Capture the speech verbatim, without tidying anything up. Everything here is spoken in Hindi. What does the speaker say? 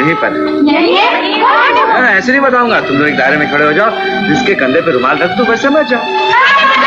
यहीं पर है। ऐसे नहीं बताऊंगा, तुम लोग एक दायरे में खड़े हो जाओ, जिसके कंधे पे रुमाल रख दो, बस समझ जाओ।